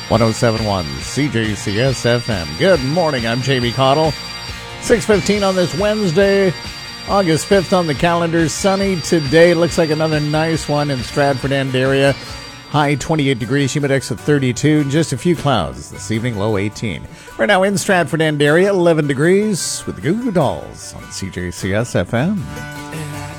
1071 CJCS FM. Good morning, I'm Jamie Cottle. 6:15 on this Wednesday, August 5th on the calendar. Sunny today. Looks like another nice one in Stratford End area. High 28 degrees, humidex at 32. Just a few clouds this evening, low 18. We're now in Stratford End area, 11 degrees with the Goo Goo Dolls on CJCS FM.